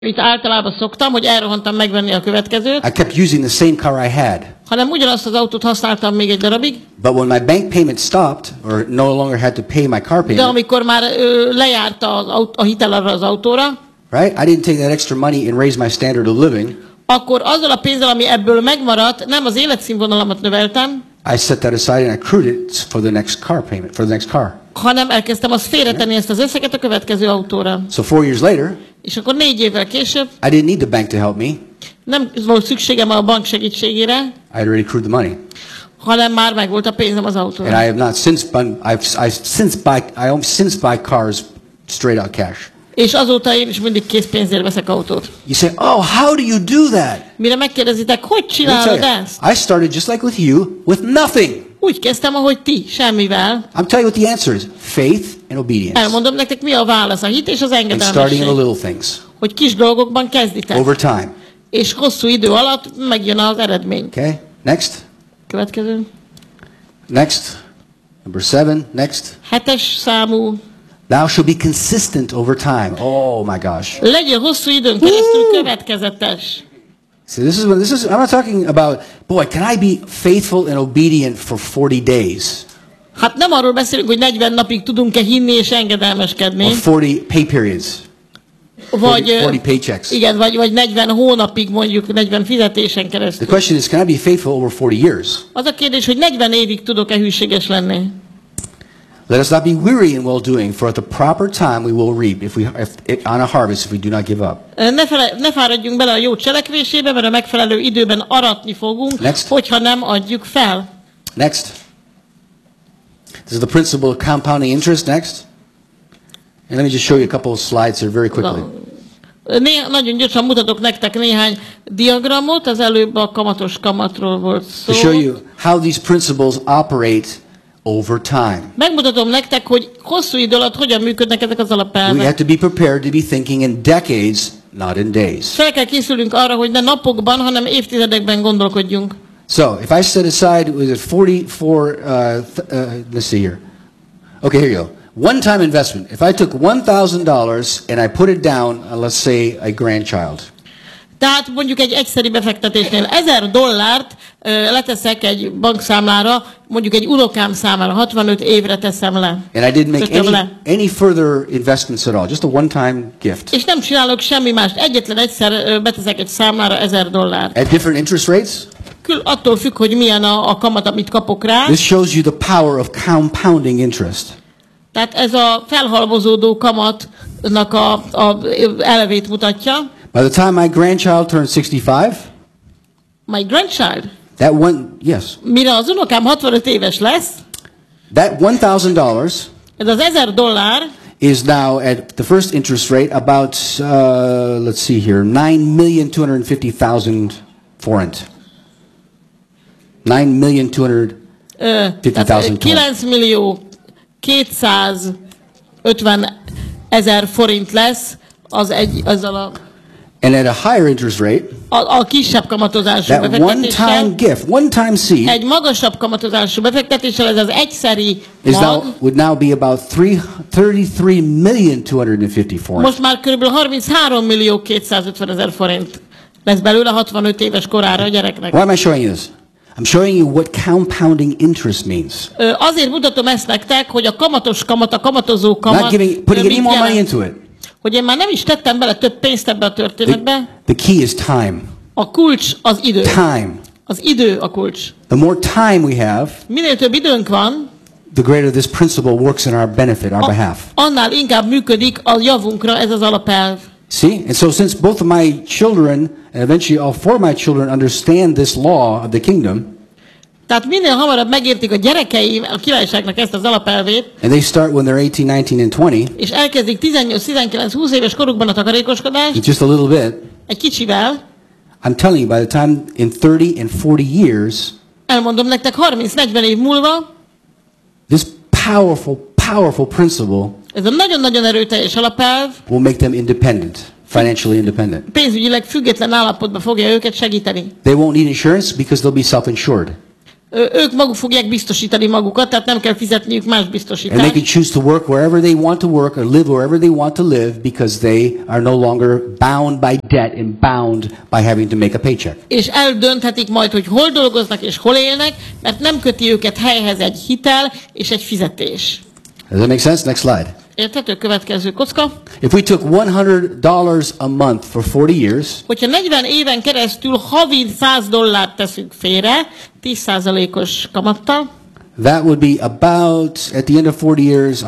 Amit általában szoktam, hogy elrohantam megvenni a következőt. I kept using the same car I had. Hanem ugyanazt az autót használtam még egy darabig. But when my bank payment stopped, or no longer had to pay my car payment. De amikor már lejárt a hitel arra az autóra. Right? I didn't take that extra money and raise my standard of living. Akkor azzal a pénzzel, ami ebből megmaradt, nem az életszínvonalamat növeltem. I set that aside and I accrued it for the next car payment, for the next car. Hanem elkezdtem azt félretenni ezt az összeget a következő autóra. So 4 years later, és akkor 4 évvel később, I didn't need the bank to help me. Nem volt szükségem a bank segítségére. I had already accrued the money. Hanem már meg volt a pénzem az autóra. And I have not since since buy cars straight out cash. És azóta én is mindig készpénzért veszek autót. You say, "Oh, how do you do that?" Mire megkérdezitek, hogy csinálod ezt? I started just like with you, with nothing. Úgy kezdtem, ahogy ti, semmivel. I'm telling you what the answer is: faith and obedience. Elmondom nektek, mi a válasz, a hit és az And engedelmesség. starting in the little things. Hogy kis dolgokban kezditek. Over time. És hosszú idő alatt megjön az eredmény. Okay. Next. Következő. Next. Number 7. Next. 7-es számú. Thou shall be consistent over time. Oh my gosh. Legyél hosszú időn keresztül következetes. See, I'm not talking about, boy, can I be faithful and obedient for 40 days? Hát nem arról beszélünk, hogy 40 napig tudunk-e hinni és engedelmeskedni. Or 40 pay periods. Vagy 40 paychecks. Igen, vagy 40 hónapig mondjuk, 40 fizetésen keresztül. The question is, can I be faithful over 40 years? Az a kérdés, hogy 40 évig tudok-e hűséges lenni. Let us not be weary in well doing, for at the proper time we will reap on a harvest if we do not give up. Ne fáradjunk bele a jó cselekvésébe, mert a megfelelő időben aratni fogunk, hogyha nem adjuk fel. Next. This is the principle of compounding interest. Next. And let me just show you a couple of slides here very quickly. Nagyon gyorsan mutatok nektek néhány diagramot, az előbb a kamatos kamatról volt szó. To show you how these principles operate over time. Megmutatom nektek, hogy hosszú idő alatt hogyan működnek ezek az alapelvek. We have to be prepared to be thinking in decades, not in days. Fel kell készülnünk arra, hogy ne napokban, hanem évtizedekben gondolkodjunk. So, if I set aside, was it 44, let's see here. Okay, here you go. One-time investment. If I took $1,000 and I put it down, let's say a grandchild. Tehát mondjuk egy egyszeri befektetésnél $1000 leteszek egy bankszámlára, mondjuk egy unokám számára 65 évre teszem le. And I didn't make any further investments at all, just a one-time gift. És nem csinálok semmi mást, egyetlen egyszer beteszek egy számlára $1000. At different interest rates? Attól függ, hogy milyen a kamat, amit kapok rá. This shows you the power of compounding interest. Tehát ez a felhalmozódó kamatnak a elvét mutatja. By the time my grandchild turns 65, my grandchild? That one, yes. Mire az unokám 65 éves lesz, that $1,000 ez az $1000 is now at the first interest rate about, let's see here, 9,250,000 forint. 9,250,000. 9.250.000 forint lesz azzal a and at a higher interest rate, a kisebb kamatozású befektetéssel, one-time seed, egy magasabb kamatozású befektetéssel, ez az egyszeri would now be about 33,250,000 forint. Most már kb. 33,250,000 forint lesz belőle 65 éves korára a gyereknek. Why am I showing you this? I'm showing you what compounding interest means. Azért mutatom ezt nektek, hogy a kamatos kamat, a kamatozó kamat, putting any more money into it. Hogy én már nem is tettem bele több pénzt ebbe a történetbe. The key is time. A kulcs az idő. Time. Az idő a kulcs. The more time we have, minél több időnk van, the greater this principle works in our benefit, our behalf. Annál inkább működik a javunkra ez az alapelv. See? And so since both of my children, and eventually all 4 of my children understand this law of the kingdom, tehát minél hamarabb megértik a gyerekeim a királyságnak ezt az alapelvét, and they start when they're 18, 19 and 20, és elkezdik 18, 19, 20 éves korukban a takarékoskodást, just a little bit, egy kicsivel, I'm telling you, by the time in 30 and 40 years, elmondom nektek 30-40 év múlva, this powerful principle ez a nagyon-nagyon erőteljes alapelv will make them independent, financially independent. Pénzügyileg független állapotba fogja őket segíteni. They won't need insurance because they'll be self-insured. ők maguk fogják biztosítani magukat, tehát nem kell fizetniük más And they biztosítást. can choose to work wherever they want to work or live wherever they want to live because they are no longer bound by debt and bound by having to make a paycheck. És eldönthetik majd, hogy hol dolgoznak és hol élnek, mert nem köti őket helyhez egy hitel és egy fizetés. Does that make sense? Next slide. Érthető? Következő kocka. If we took $100 a month for 40 years, Hogyha 40 éven keresztül havi $100 teszünk félre, 10%-os kamattal, that would be about, at the end of 40 years,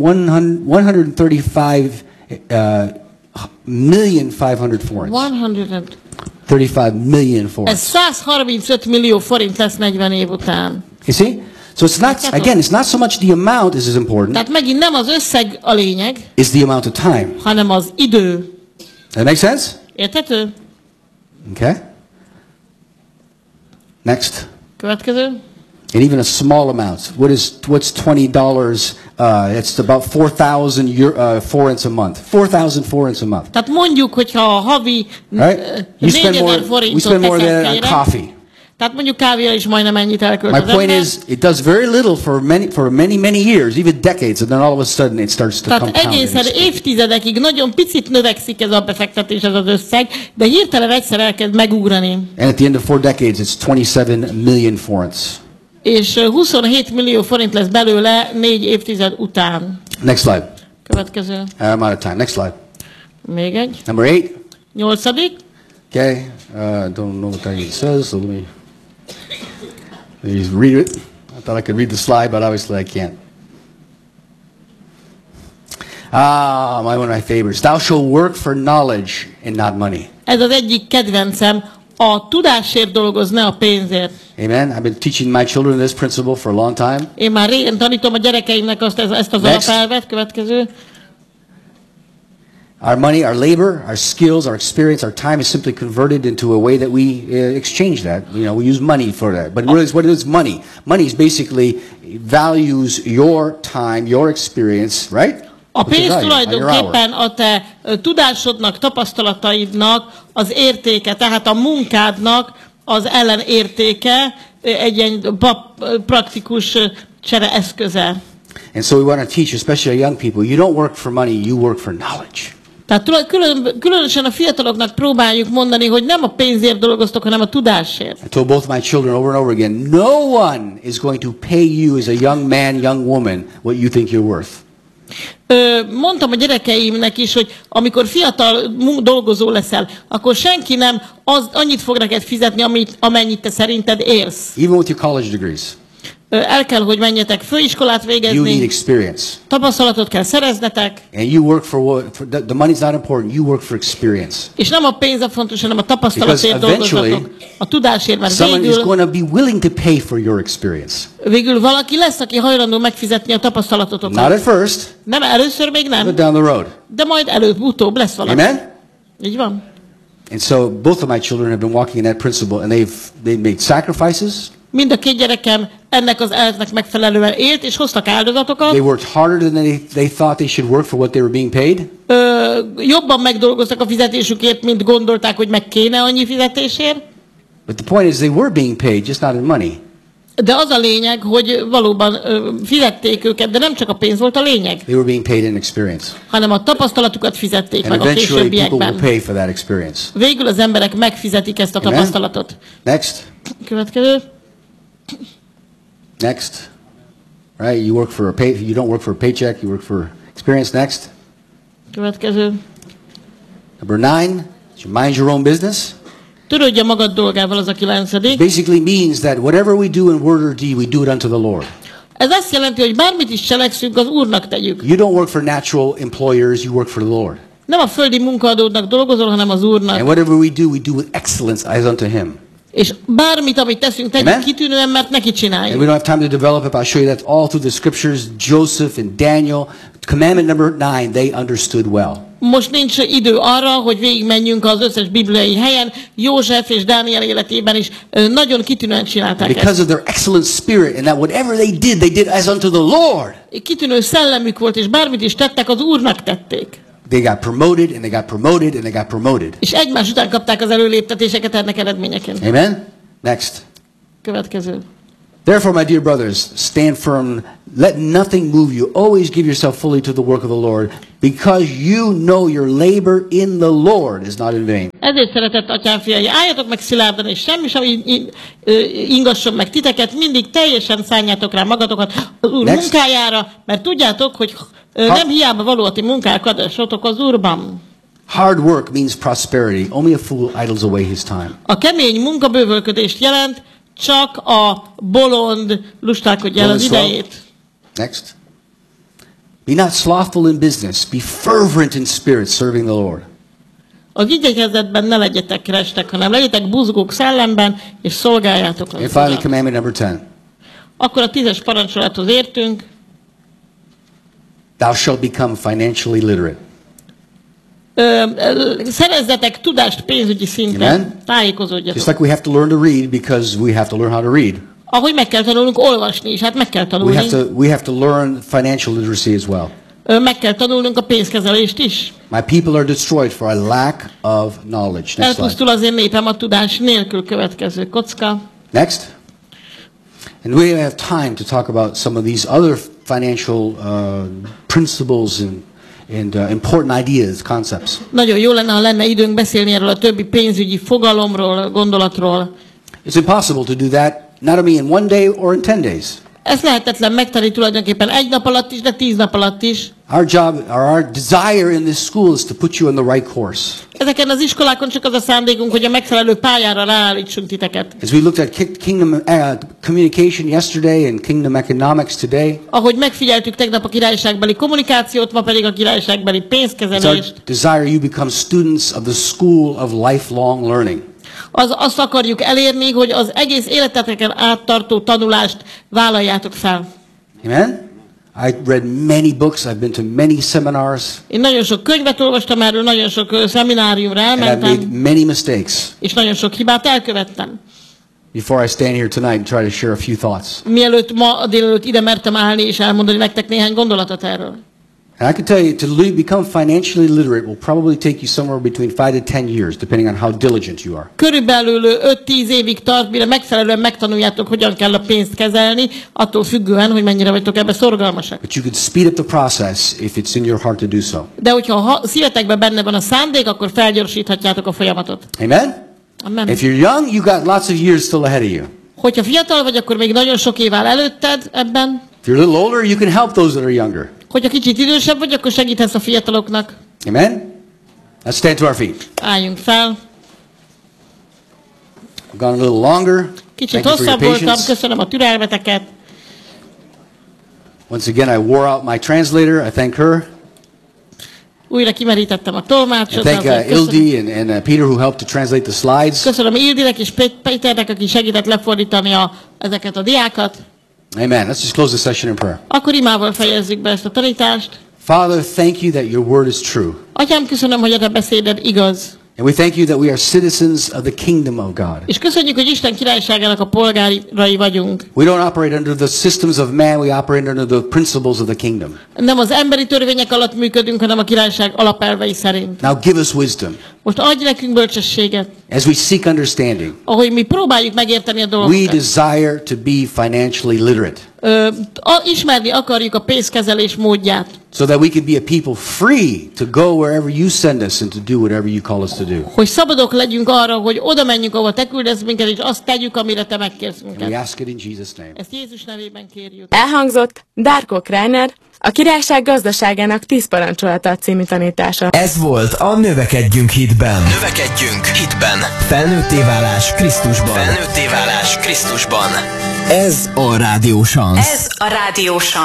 135 million 500 forints. 35 million Ez forints. 135 millió forint lesz 40 év után. You see? So it's not, again, it's not so much the amount is important, Tehát megint nem az összeg a lényeg, it's the amount of time. hanem az idő. That make sense? Érthető? Okay. Next. Következő. And even a small amount. What's $20? It's about 4,000 forints a month. 4,000 forints a month. Tehát mondjuk, hogyha a havi Right? You spend 4000 more. We forintot spend more teszel than on félre, coffee. tehát mondjuk kávéra is majdnem ennyit elkölt My az point ember. is, it does very little for many years, even decades, and then all of a sudden it starts to Tehát compound. egészen évtizedekig nagyon picit növekszik ez a befektetés, ez az összeg, de hirtelen egyszer elkezd megugrani. And at the end of 4 decades, it's 27 million forints. És 27 millió forint lesz belőle 4 évtized után. Next slide. Következő. I'm out of time. Next slide. Még egy. Number 8. 8. Okay. Don't know what that even says, so let me just read it. I thought I could read the slide, but obviously I can't. One of my favorites. Thou shalt work for knowledge and not money. Ez az egyik kedvencem. A tudásért dolgoz, ne a pénzért. Amen. I've been teaching my children this principle for a long time. Én már régen tanítom a gyerekeimnek ezt az Next. alapelvet. Következő. Our money, our labor, our skills, our experience, our time is simply converted into a way that we exchange that. You know, we use money for that. But what is money? Money is basically values your time, your experience, right? A What's the pénz value? Your hour. tulajdonképpen a te tudásodnak, tapasztalataidnak az értéke, tehát a munkádnak az ellenértéke, egy ilyen praktikus csere eszköze. And so we want to teach, especially our young people, you don't work for money, you work for knowledge. Tehát különösen a fiataloknak próbáljuk mondani, hogy nem a pénzért dolgoztok, hanem a tudásért. I told both my children over and over again, no one is going to pay you as a young man, young woman, what you think you're worth. Mondtam a gyerekeimnek is, hogy amikor fiatal dolgozó leszel, akkor senki nem annyit fog neked fizetni, amennyit te szerinted érsz. Even with your college degrees. El kell, hogy menjetek főiskolát You need végezni, experience. tapasztalatot kell szereznetek, And you work for the money's not important, you work for experience. és nem a pénz a fontos, hanem a tapasztalatért Because eventually, dolgozatok. A tudásért, mert Someone is going to be willing to pay for your experience. végül valaki lesz, aki hajlandó megfizetni a Not tapasztalatotokat. at first, Nem először még but nem, down the road. de majd előbb-utóbb lesz valaki. Amen? Így van. And so both of my children have been walking in that principle, and they've made sacrifices. Mind a két gyerekem ennek az elvnek megfelelően élt, és hoztak áldozatokat. They worked harder than they thought they should work for what they were being paid. Jobban megdolgoztak a fizetésükért, mint gondolták, hogy meg kéne annyi fizetésért. But the point is they were being paid, just not in money. De az a lényeg, hogy valóban fizették őket, de nem csak a pénz volt a lényeg, They were being paid in experience. hanem a tapasztalatukat fizették And meg a eventually people will későbbiekben. pay for that experience. Végül az emberek megfizetik ezt a Amen. tapasztalatot. Next. Következő. Next. Right? You don't work for a paycheck, you work for experience. Next. Következő. Number 9, you mind your own business. Törődje magad dolgával, az a 9. Basically means that whatever we do in word or deed, we do it unto the Lord. Ez azt jelenti, hogy bármit is cselekszünk, az Úrnak tegyük. You don't work for natural employers, you work for the Lord. Nem a földi munkaadódnak dolgozol, hanem az And Úrnak. whatever we do with excellence as unto Him. És bármit, amit teszünk, tegyük Amen. kitűnően, mert neki And we csináljuk. don't have time to develop it, but I'll show you that all through the scriptures. Joseph and Daniel, commandment number 9, they understood well. Most nincs idő arra, hogy végigmenjünk az összes bibliai helyen. József és Dániel életében is nagyon kitűnően csinálták Because ezt. of their excellent spirit and that whatever they did as unto the Lord. Kitűnő szellemük volt, és bármit is tettek, az Úrnak tették. They got promoted and they got promoted and they got promoted. És egymás után kapták az előléptetéseket ennek eredményeként. Amen? Next. Következő. Therefore, my dear brothers, stand firm. Let nothing move you. Always give yourself fully to the work of the Lord, because you know your labor in the Lord is not in vain. Ezért szeretett atyám fiai, álljatok meg szilárdan, és semmi sem ingasson meg titeket, mindig teljesen szálljátok rá magatokat az Úr munkájára, mert tudjátok, hogy nem hiába való a ti munkálkodásotok az Úrban. Hard work means prosperity. Only a fool idles away his time. A kemény munkabővölködést jelent, csak a bolond lustálkodja el az idejét. Next. Be not slothful in business. Be fervent in spirit, serving the Lord. Az igyekezetben ne legyetek restek, hanem legyetek buzgók szellemben, és szolgáljátok az And finally, Urat. commandment number 10. Akkor a 10-es parancsolathoz értünk. Thou shalt become financially literate. Szerezzetek tudást pénzügyi szinten. Amen. Just Tájékozódjatok. like we have to learn to read because we have to learn how to read. Ahogy meg kell tanulnunk olvasni is, hát meg kell tanulni. We have to learn financial literacy as well. Meg kell tanulnunk a pénzkezelést is. My people are destroyed for a lack of knowledge. Next slide. Elpusztul az én népem a tudás nélkül. Következő kocka. Next. And we have time to talk about some of these other financial principles and important ideas, concepts. Nagyon jó lenne, ha lenne időnk beszélni erről a többi pénzügyi fogalomról, gondolatról. It's impossible to do that, not only in one day or in 10 days. Ez lehetetlen megtenni tulajdonképpen egy nap alatt is, de 10 nap alatt is. Our job, or our desire in this school is to put you on the right course. Ezeken az iskolákon csak az a szándékunk, hogy a megfelelő pályára ráállítsunk titeket. As we looked at kingdom communication yesterday and kingdom economics today, Ahogy megfigyeltük tegnap a királyságbeli kommunikációt, ma pedig a királyságbeli it's our pénzkezelést, desire you become students of the school of lifelong learning. azt akarjuk elérni, hogy az egész életeteken áttartó tanulást vállaljátok fel. Amen? I read many books, I've been to many seminars, Én nagyon sok könyvet olvastam erről, nagyon sok szemináriumra and I've elmentem, made many mistakes. és nagyon sok hibát elkövettem. Before I stand here tonight and try to share a few thoughts. Mielőtt ma délelőtt ide mertem állni és elmondani nektek néhány gondolatot erről. And I can tell you, to become financially literate will probably take you somewhere between 5 to 10 years, depending on how diligent you are. Körülbelül 5-10 évig tart, mire megfelelően megtanuljátok, hogyan kell a pénzt kezelni, attól függően, hogy mennyire vagytok ebbe szorgalmasak. But you could speed up the process if it's in your heart to do so. De hogyha a szívetekben benne van a szándék, akkor felgyorsíthatjátok a folyamatot. Amen? Amen. If you're young, you got lots of years still ahead of you. Hogyha fiatal vagy, akkor még nagyon sok év áll előtted ebben. If you're a little older, you can help those that are younger. Hogyha kicsit idősebb vagy, akkor segíthetsz a fiataloknak. Amen? Let's stand to our feet. Álljunk fel. I've gone a little longer. Kicsit Thank you for your hosszabb voltam, patience. köszönöm a türelmeteket. Once again, I wore out my translator. I thank her. Újra kimerítettem a tolmácsot. I thank Ildi and Peter who helped to translate the slides. Köszönöm Ildinek és Péternek, aki segített lefordítani ezeket a diákat. Amen. Let's just close the session in prayer. Akkor imával fejezzük be ezt a tanítást. Father, thank you that your word is true. Atyám, köszönöm, hogy a te beszéded igaz. And we thank you that we are citizens of the kingdom of God. És köszönjük, hogy Isten királyságának a polgárai vagyunk. We don't operate under the systems of man, we operate under the principles of the kingdom. Nem az emberi törvények alatt működünk, hanem a királyság alapelvei szerint. Now give us wisdom Most adj nekünk bölcsességet, as we seek understanding. ahogy mi próbáljuk megérteni a We dolgokat. desire to be financially literate Ismerni akarjuk a pénzkezelés módját, so that we can be a people free to go wherever you send us and to do whatever you call us to do. hogy szabadok legyünk arra, hogy oda menjünk, ahova te küldesz minket, és azt tegyük, amire te megkérsz And we minket. ask it in Jesus' name. Ezt Jézus nevében kérjük. Elhangzott Darko Kreiner, a királyság gazdaságának 10 parancsolata című tanítása. Ez volt a Növekedjünk hitben. Növekedjünk hitben. Felnőtté válás Krisztusban. Felnőtté válás Krisztusban. Ez a Rádió Szansz. Ez a Rádió Szansz.